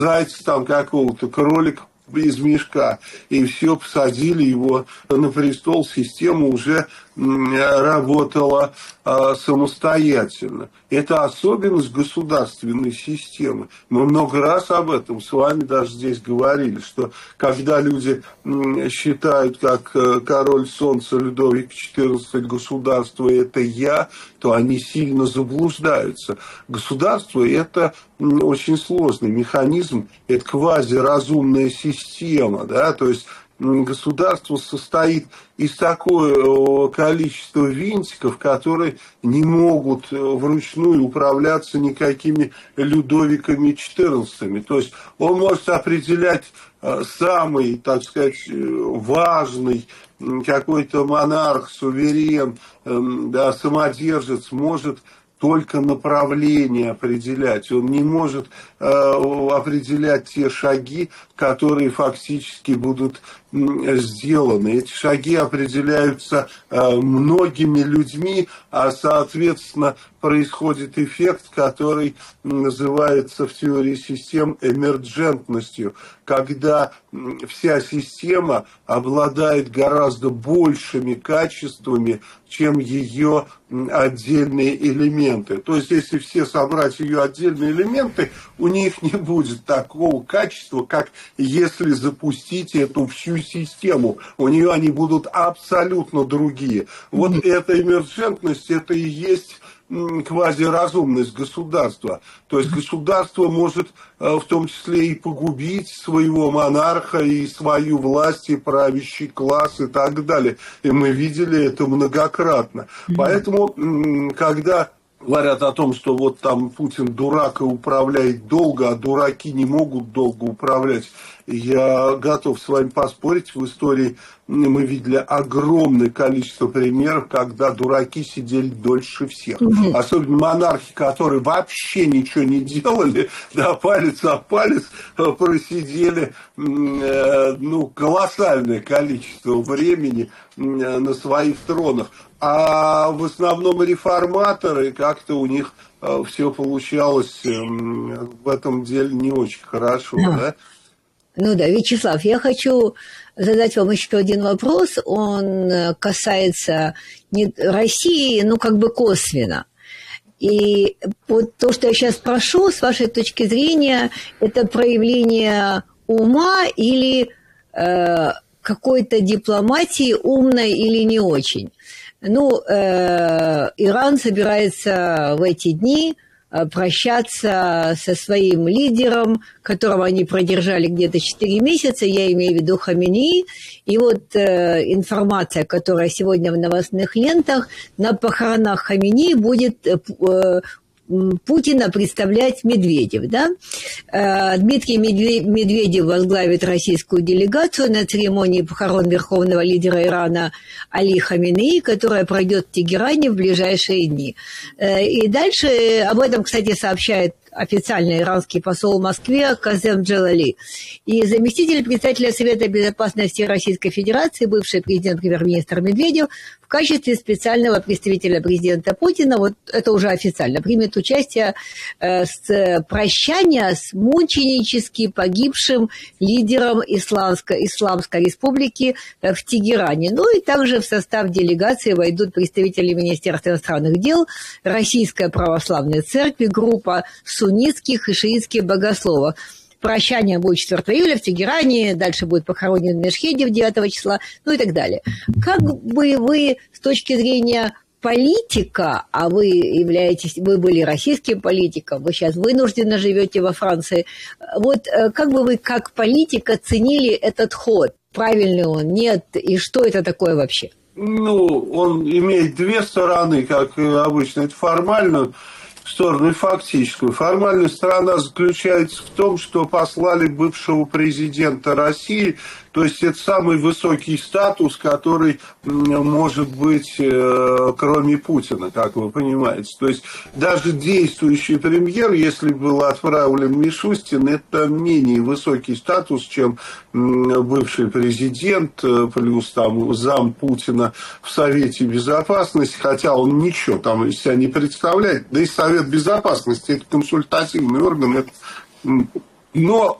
зайца там какого-то, кролика из мешка, и все, посадили его на престол, система уже работала самостоятельно. Это особенность государственной системы. Мы много раз об этом с вами даже здесь говорили, что когда люди считают, как король солнца Людовик XIV, государство – это я, то они сильно заблуждаются. Государство – это очень сложный механизм, это квазиразумная система, да, то есть государство состоит из такого количества винтиков, которые не могут вручную управляться никакими Людовиками XIV. То есть он может определять самый, так сказать, важный какой-то монарх, суверен, да, самодержец может только направление определять. Он не может определять те шаги, которые фактически будут сделаны. Эти шаги определяются многими людьми, а, соответственно, происходит эффект, который называется в теории систем эмерджентностью, когда вся система обладает гораздо большими качествами, чем ее отдельные элементы. То есть, если все собрать ее отдельные элементы, у них не будет такого качества, как если запустить эту всю систему. У нее они будут абсолютно другие. Вот эта эмерджентность, это и есть квазиразумность государства. То есть государство может в том числе и погубить своего монарха, и свою власть, и правящий класс, и так далее. И мы видели это многократно. Поэтому, когда говорят о том, что вот там Путин дурак и управляет долго, а дураки не могут долго управлять, я готов с вами поспорить. В истории мы видели огромное количество примеров, когда дураки сидели дольше всех. Особенно монархи, которые вообще ничего не делали, да, палец о палец просидели колоссальное количество времени на своих тронах. А в основном реформаторы, как-то у них все получалось в этом деле не очень хорошо, да? Ну да, Вячеслав, я хочу задать вам еще один вопрос. Он касается России, как бы косвенно. И вот то, что я сейчас спрошу, с вашей точки зрения, это проявление ума или какой-то дипломатии, умной или не очень? Иран собирается в эти дни прощаться со своим лидером, которого они продержали где-то 4 месяца, я имею в виду Хаминеи. И вот информация, которая сегодня в новостных лентах, на похоронах Хаминеи будет Путина представлять Медведев. Да? Дмитрий Медведев возглавит российскую делегацию на церемонии похорон верховного лидера Ирана Али Хаминеи, которая пройдет в Тегеране в ближайшие дни. И дальше об этом, кстати, сообщает официальный иранский посол в Москве Казем Джалали. И заместитель председателя Совета безопасности Российской Федерации, бывший президент-премьер-министр Медведев, в качестве специального представителя президента Путина, вот это уже официально, примет участие с прощания с мученически погибшим лидером Исламской Республики в Тегеране. Ну и также в состав делегации войдут представители Министерства иностранных дел, Российской православной церкви, группа суннитских и шиитских богословов. Прощание будет 4 июля в Тегеране, дальше будет похоронен Мешхедев 9 числа, ну и так далее. Как бы вы с точки зрения политика, а вы были российским политиком, вы сейчас вынужденно живете во Франции, вот как бы вы как политик оценили этот ход? Правильный он, нет, и что это такое вообще? Он имеет две стороны, как обычно, это формально сторону и фактическую. Формальная сторона заключается в том, что послали бывшего президента России, то есть это самый высокий статус, который может быть, кроме Путина, как вы понимаете. То есть даже действующий премьер, если был отправлен Мишустин, это менее высокий статус, чем бывший президент, плюс там зам Путина в Совете Безопасности, хотя он ничего там из себя не представляет. Да и Совет Безопасности – это консультативный орган, это Но